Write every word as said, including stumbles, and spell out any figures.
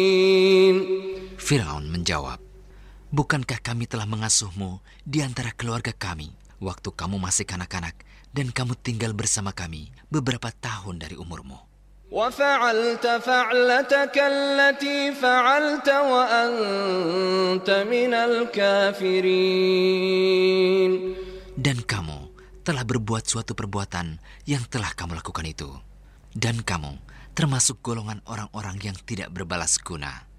Firaun menjawab, "Bukankah kami telah mengasuhmu di antara keluarga kami waktu kamu masih kanak-kanak dan kamu tinggal bersama kami beberapa tahun dari umurmu? وَفَعَلْتَ فَعْلَتَكَ الَّتِي فَعَلْتَ وَأَنْتَ مِنَ الْكَافِرِينَ." Dan kamu telah berbuat suatu perbuatan yang telah kamu lakukan itu. Dan kamu termasuk golongan orang-orang yang tidak berbalas guna.